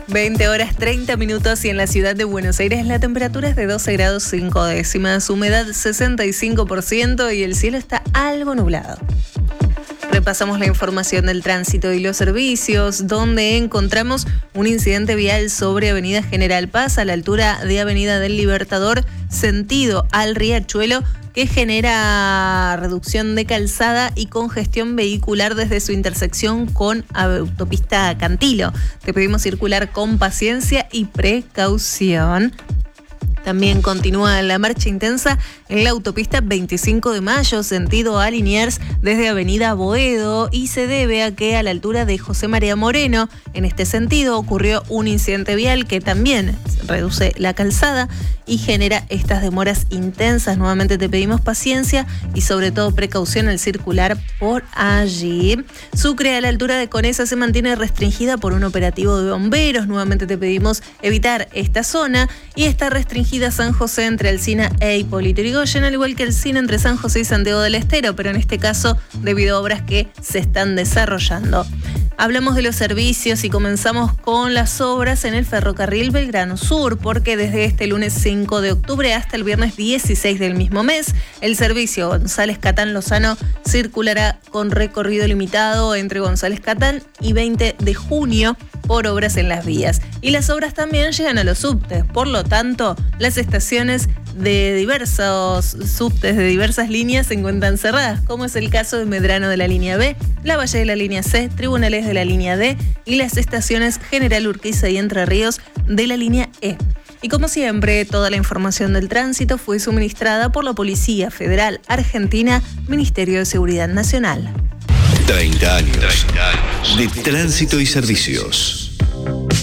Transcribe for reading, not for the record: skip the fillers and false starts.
20 horas 30 minutos y en la ciudad de Buenos Aires la temperatura es de 12 grados 5 décimas, humedad 65% y el cielo está algo nublado. Repasamos la información del tránsito y los servicios, donde encontramos un incidente vial sobre Avenida General Paz a la altura de Avenida del Libertador, sentido al Riachuelo, que genera reducción de calzada y congestión vehicular desde su intersección con autopista Cantilo. Te pedimos circular con paciencia y precaución. También continúa la marcha intensa en la autopista 25 de Mayo, sentido a Liniers, desde Avenida Boedo, y se debe a que a la altura de José María Moreno, en este sentido, ocurrió un incidente vial que también reduce la calzada y genera estas demoras intensas. Nuevamente te pedimos paciencia y sobre todo precaución al circular por allí. Sucre a la altura de Conesa se mantiene restringida por un operativo de bomberos. Nuevamente te pedimos evitar esta zona y está restringida San José entre Alsina e Hipólito Yrigoyen, al igual que Alsina entre San José y Santiago del Estero, pero en este caso debido a obras que se están desarrollando. Hablamos de los servicios y comenzamos con las obras en el ferrocarril Belgrano Sur, porque desde este lunes 5 de octubre hasta el viernes 16 del mismo mes, el servicio González Catán Lozano circulará con recorrido limitado entre González Catán y 20 de junio por obras en las vías. Y las obras también llegan a los subtes, por lo tanto, las estaciones de diversos subtes de diversas líneas se encuentran cerradas, como es el caso de Medrano de la línea B, La Valle de la línea C, Tribunales de la línea D y las estaciones General Urquiza y Entre Ríos de la línea E. Y como siempre, toda la información del tránsito fue suministrada por la Policía Federal Argentina, Ministerio de Seguridad Nacional. 30 años de tránsito y servicios.